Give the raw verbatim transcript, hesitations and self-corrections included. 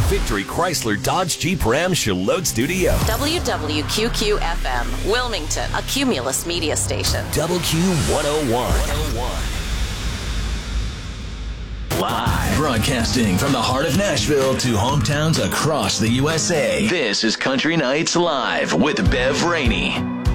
Victory Chrysler Dodge Jeep Ram Charlotte Studio. W W Q Q F M, Wilmington, a Cumulus media station. W Q one oh one. Live. Broadcasting from the heart of Nashville to hometowns across the U S A. This is Country Nights Live with Bev Rainey.